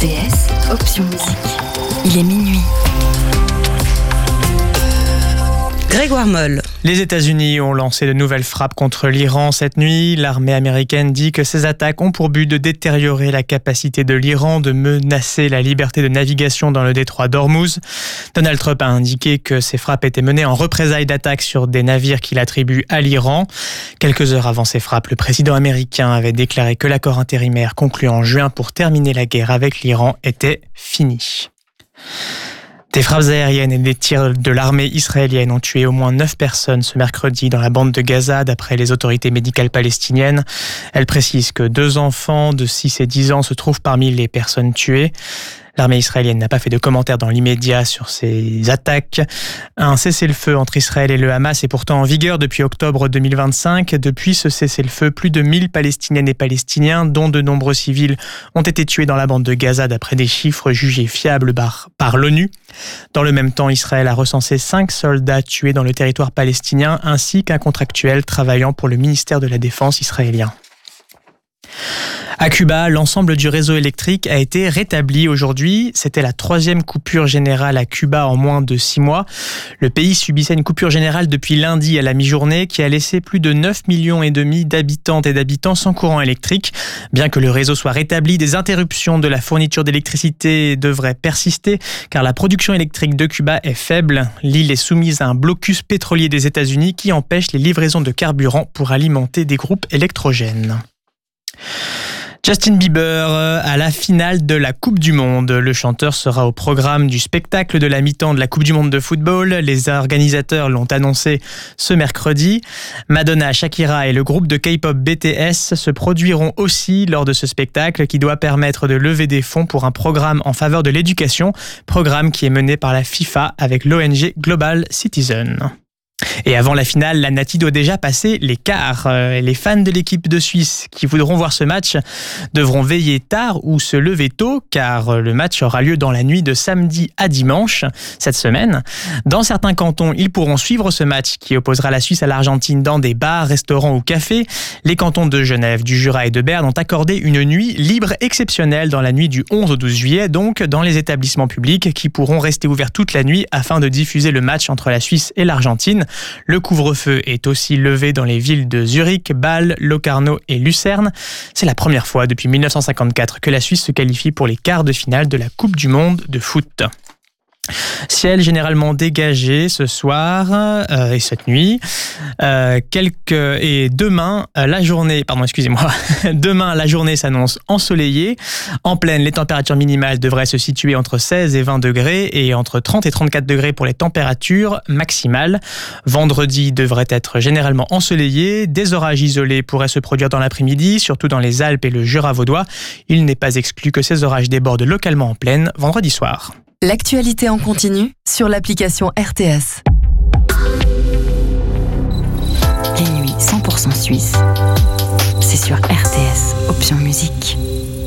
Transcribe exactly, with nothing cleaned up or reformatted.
T S, option musique. Il est minuit. Grégoire Moll. Les États-Unis ont lancé de nouvelles frappes contre l'Iran cette nuit. L'armée américaine dit que ces attaques ont pour but de détériorer la capacité de l'Iran de menacer la liberté de navigation dans le détroit d'Ormuz. Donald Trump a indiqué que ces frappes étaient menées en représailles d'attaques sur des navires qu'il attribue à l'Iran. Quelques heures avant ces frappes, le président américain avait déclaré que l'accord intérimaire conclu en juin pour terminer la guerre avec l'Iran était fini. Des frappes aériennes et des tirs de l'armée israélienne ont tué au moins neuf personnes ce mercredi dans la bande de Gaza, d'après les autorités médicales palestiniennes. Elles précisent que deux enfants de six et dix ans se trouvent parmi les personnes tuées. L'armée israélienne n'a pas fait de commentaires dans l'immédiat sur ces attaques. Un cessez-le-feu entre Israël et le Hamas est pourtant en vigueur depuis octobre deux mille vingt-cinq. Depuis ce cessez-le-feu, plus de mille Palestiniennes et Palestiniens, dont de nombreux civils, ont été tués dans la bande de Gaza d'après des chiffres jugés fiables par, par l'ONU. Dans le même temps, Israël a recensé cinq soldats tués dans le territoire palestinien ainsi qu'un contractuel travaillant pour le ministère de la Défense israélien. À Cuba, l'ensemble du réseau électrique a été rétabli aujourd'hui. C'était la troisième coupure générale à Cuba en moins de six mois. Le pays subissait une coupure générale depuis lundi à la mi-journée qui a laissé plus de neuf millions et demi d'habitantes et d'habitants sans courant électrique. Bien que le réseau soit rétabli, des interruptions de la fourniture d'électricité devraient persister car la production électrique de Cuba est faible. L'île est soumise à un blocus pétrolier des États-Unis qui empêche les livraisons de carburant pour alimenter des groupes électrogènes. Justin Bieber à la finale de la Coupe du Monde. Le chanteur sera au programme du spectacle de la mi-temps de la Coupe du Monde de football. Les organisateurs l'ont annoncé ce mercredi. Madonna, Shakira et le groupe de K-pop B T S se produiront aussi lors de ce spectacle qui doit permettre de lever des fonds pour un programme en faveur de l'éducation, programme qui est mené par la FIFA avec l'O N G Global Citizen. Et avant la finale, la Nati doit déjà passer les quarts. Les fans de l'équipe de Suisse qui voudront voir ce match devront veiller tard ou se lever tôt car le match aura lieu dans la nuit de samedi à dimanche cette semaine. Dans certains cantons, ils pourront suivre ce match qui opposera la Suisse à l'Argentine dans des bars, restaurants ou cafés. Les cantons de Genève, du Jura et de Berne ont accordé une nuit libre exceptionnelle dans la nuit du onze au douze juillet, donc dans les établissements publics qui pourront rester ouverts toute la nuit afin de diffuser le match entre la Suisse et l'Argentine. Le couvre-feu est aussi levé dans les villes de Zurich, Bâle, Locarno et Lucerne. C'est la première fois depuis dix-neuf cent cinquante-quatre que la Suisse se qualifie pour les quarts de finale de la Coupe du Monde de foot. Ciel généralement dégagé ce soir euh, et cette nuit. Euh, quelques et demain euh, la journée, pardon, excusez-moi. Demain la journée s'annonce ensoleillée. En pleine, les températures minimales devraient se situer entre seize et vingt degrés et entre trente et trente-quatre degrés pour les températures maximales. Vendredi devrait être généralement ensoleillé. Des orages isolés pourraient se produire dans l'après-midi, surtout dans les Alpes et le Jura vaudois. Il n'est pas exclu que ces orages débordent localement en plaine vendredi soir. L'actualité en continu sur l'application R T S. Les nuits cent pour cent suisses, c'est sur R T S, option musique.